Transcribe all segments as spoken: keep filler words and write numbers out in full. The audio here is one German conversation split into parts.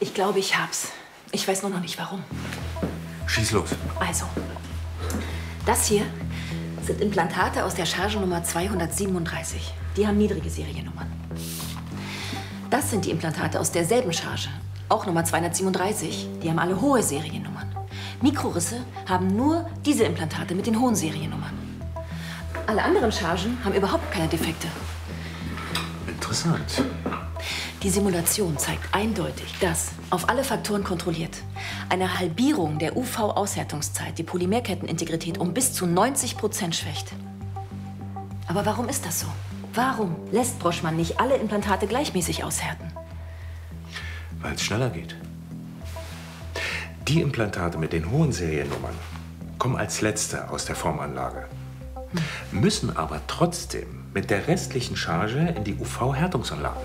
Ich glaube, ich hab's. Ich weiß nur noch nicht, warum. Schieß los. Also, das hier sind Implantate aus der Chargennummer zweihundertsiebenunddreißig. Die haben niedrige Seriennummern. Das sind die Implantate aus derselben Charge, auch Nummer zweihundertsiebenunddreißig. Die haben alle hohe Seriennummern. Mikrorisse haben nur diese Implantate mit den hohen Seriennummern. Alle anderen Chargen haben überhaupt keine Defekte. Interessant. Die Simulation zeigt eindeutig, dass, auf alle Faktoren kontrolliert, eine Halbierung der U V-Aushärtungszeit die Polymerkettenintegrität um bis zu neunzig Prozent schwächt. Aber warum ist das so? Warum lässt Broschmann nicht alle Implantate gleichmäßig aushärten? Weil es schneller geht. Die Implantate mit den hohen Seriennummern kommen als letzte aus der Formanlage, hm. müssen aber trotzdem mit der restlichen Charge in die U V-Härtungsanlage.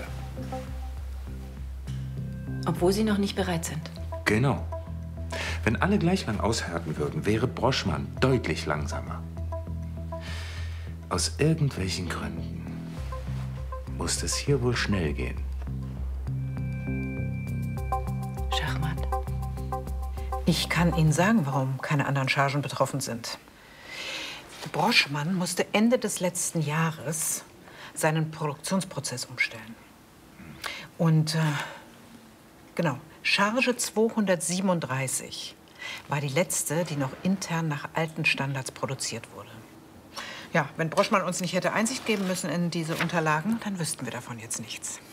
Obwohl sie noch nicht bereit sind. Genau. Wenn alle gleich lang aushärten würden, wäre Broschmann deutlich langsamer. Aus irgendwelchen Gründen muss es hier wohl schnell gehen. Schachmatt. Ich kann Ihnen sagen, warum keine anderen Chargen betroffen sind. Broschmann musste Ende des letzten Jahres seinen Produktionsprozess umstellen. Und äh, genau, Charge zweihundertsiebenunddreißig war die letzte, die noch intern nach alten Standards produziert wurde. Ja, wenn Broschmann uns nicht hätte Einsicht geben müssen in diese Unterlagen, dann wüssten wir davon jetzt nichts.